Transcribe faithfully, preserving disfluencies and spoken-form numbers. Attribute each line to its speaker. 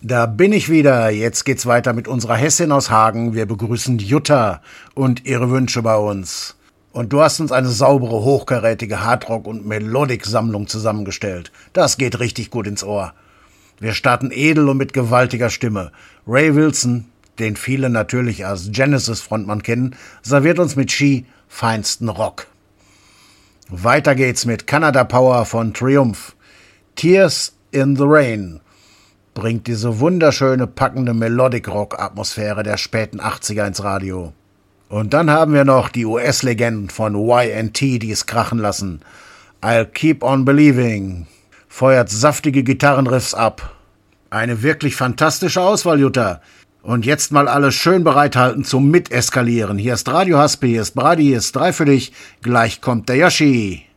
Speaker 1: Da bin ich wieder. Jetzt geht's weiter mit unserer Hessin aus Hagen. Wir begrüßen Jutta und ihre Wünsche bei uns. Und du hast uns eine saubere, hochkarätige Hardrock- und Melodic-Sammlung zusammengestellt. Das geht richtig gut ins Ohr. Wir starten edel und mit gewaltiger Stimme. Ray Wilson, den viele natürlich als Genesis-Frontmann kennen, serviert uns mit Ski feinsten Rock. Weiter geht's mit Canada Power von Triumph. Tears in the Rain bringt diese wunderschöne, packende Melodic-Rock-Atmosphäre der späten achtziger ins Radio. Und dann haben wir noch die U S-Legenden von Y and T, die es krachen lassen. I'll Keep on Believing feuert saftige Gitarrenriffs ab. Eine wirklich fantastische Auswahl, Jutta. Und jetzt mal alle schön bereithalten zum Miteskalieren. Hier ist Radio Haspi, hier ist Brady, hier ist drei für dich. Gleich kommt der Yoshi.